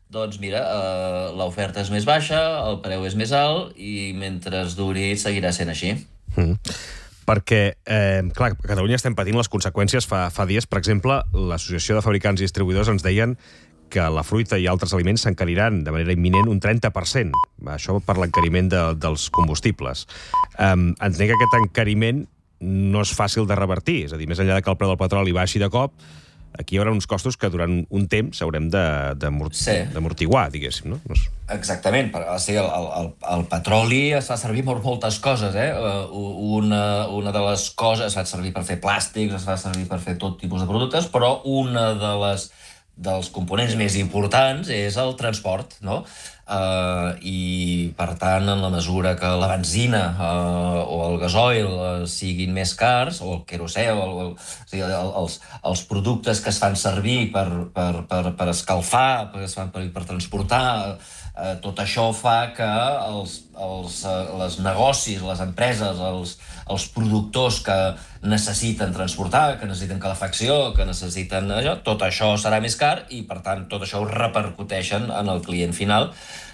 doncs mira, l'oferta és més baixa, el preu és més alt i mentre es duri seguirà sent així. Perquè, clar, a Catalunya estem patint les conseqüències fa dies. Per exemple, l'Associació de Fabricants i Distribuïdors ens deien que la fruita i altres aliments s'encariran de manera imminent un 30%. Això per l'encariment dels combustibles. Entenc que aquest encariment no és fàcil de revertir. És a dir, més enllà que el preu del petroli baixi de cop, aquí hi haurà uns costos que durant un temps haurem d'amortiguar, diguéssim, no? Exactament. El petroli es fa servir per moltes coses. Una de les coses es fa servir per fer plàstics, es fa servir per fer tot tipus de productes, però una dels components més importants és el transport, no? I, per tant, en la mesura que la benzina o el gasoil siguin més cars, o el querosè, o sigui, els productes que es fan servir per escalfar, que es fan per transportar, tot això fa que els negocis, les empreses, els productors que necessiten transportar, que necessiten calefacció, que necessiten això, tot això serà més car i, per tant, tot això ho repercuteixen en el client final.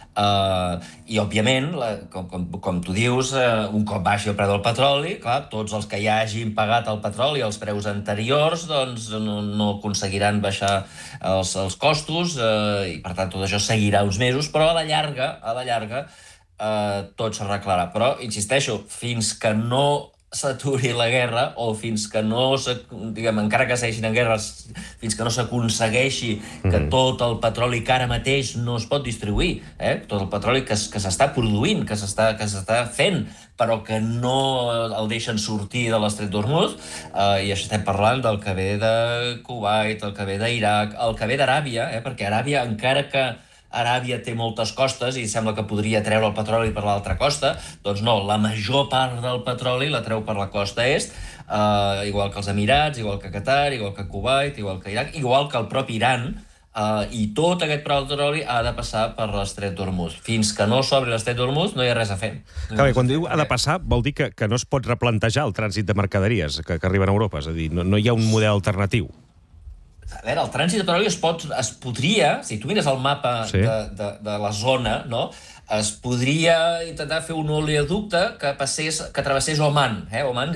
I, òbviament, com tu dius, un cop baixi el preu del petroli, clar, tots els que ja hagin pagat el petroli als preus anteriors doncs no aconseguiran baixar els costos i, per tant, tot això seguirà uns mesos, però a la llarga tot s'arreglarà. Però, insisteixo, fins que no s'aturi la guerra o fins que no, encara que segueixin en guerra, fins que no s'aconsegueixi que tot el petroli que ara mateix no es pot distribuir, tot el petroli que s'està produint, que s'està fent, però que no el deixen sortir de l'estret d'Hormuz, i això estem parlant del que ve de Kuwait, el que ve d'Iraq, el que ve d'Aràbia, perquè Aràbia, encara que Aràbia té moltes costes i sembla que podria treure el petroli per l'altra costa, doncs no, la major part del petroli la treu per la costa est, igual que els Emirats, igual que Qatar, igual que Kuwait, igual que Iraq, igual que el propi Iran, i tot aquest petroli ha de passar per l'estret d'Hormuz. Fins que no s'obri l'estret d'Hormuz no hi ha res a fer. Clar, quan diu ha de passar, vol dir que no es pot replantejar el trànsit de mercaderies que arriben a Europa, és a dir, no hi ha un model alternatiu. A veure, el trànsit de petroli es podria, si tu mires el mapa de la zona, no? Es podria intentar fer un oleoducte que travessés Oman. Oman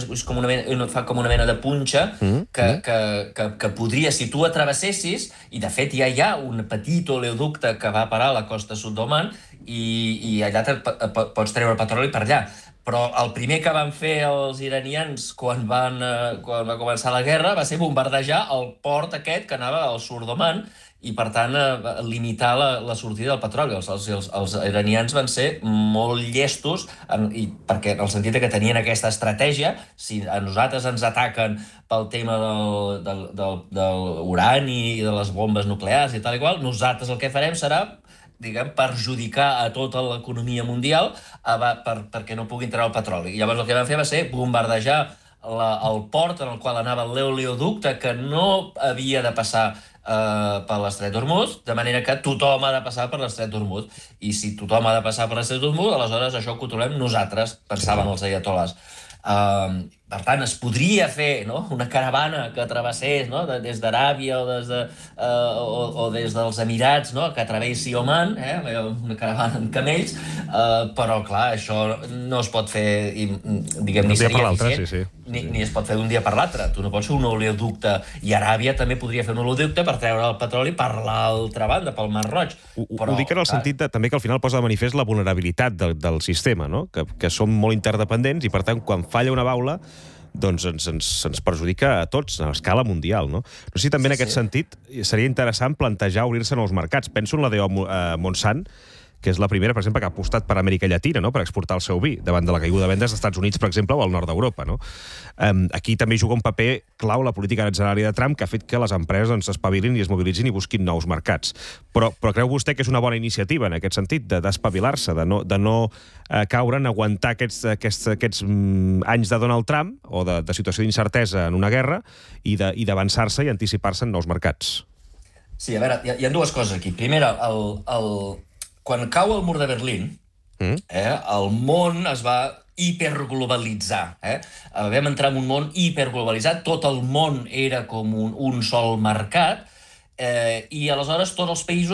fa com una mena de punxa que podria, si tu atravessessis, i de fet ja hi ha un petit oleoducte que va a parar a la costa sud d'Oman i allà pots treure el petroli per allà. Però el primer que van fer els iranians quan va començar la guerra va ser bombardejar el port aquest que anava al sud d'Oman i, per tant, limitar la sortida del petroli. Els iranians van ser molt llestos, perquè en el sentit que tenien aquesta estratègia. Si a nosaltres ens ataquen pel tema de l'urani i de les bombes nuclears i tal i qual, nosaltres el que farem serà perjudicar a tota l'economia mundial perquè no puguin treure el petroli. I llavors el que van fer va ser bombardejar el port en el qual anava l'oleoducte que no havia de passar per l'estret d'Hormuz, de manera que tothom ha de passar per l'estret d'Hormuz. I si tothom ha de passar per l'estret d'Hormuz, aleshores això ho controlem nosaltres, pensaven els ayatolás. Per tant, es podria fer una caravana que travessés des d'Aràbia o des dels Emirats, que travessi Oman, una caravana amb camells, però, clar, això no es pot fer, diguem, ni seria eficient, ni es pot fer d'un dia per l'altre. Tu no pots fer un oleoducte, i Aràbia també podria fer un oleoducte per treure el petroli per l'altra banda, pel Mar Roig. Ho dic en el sentit també que al final posa de manifest la vulnerabilitat del sistema, que som molt interdependents i, per tant, quan falla una baula, doncs ens perjudica a tots a escala mundial, no? No sé si també en aquest sentit seria interessant plantejar obrir-se nous mercats. Penso en la DO Monsanto, que és la primera, per exemple, que ha apostat per Amèrica Llatina, per exportar el seu vi, davant de la caiguda de vendes als Estats Units, per exemple, o al nord d'Europa. Aquí també juga un paper clau la política arancelaria de Trump, que ha fet que les empreses s'espavilin i es mobilitzin i busquin nous mercats. Però creu vostè que és una bona iniciativa, en aquest sentit, d'espavilar-se, de no caure en aguantar aquests anys de Donald Trump o de situació d'incertesa en una guerra i d'avançar-se i anticipar-se en nous mercats? Sí, a veure, hi ha dues coses aquí. Primera, quan cau el mur de Berlín, el món es va hiperglobalitzar. Vam entrar en un món hiperglobalitzat, tot el món era com un sol mercat, i aleshores tots els països